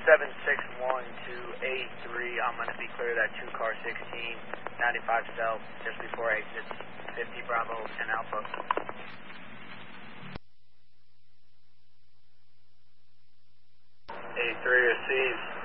761 to 83. I'm going to be clear that 2 car 16, 95 south, just before exits 50 Bravo and Alpha. 83 receives.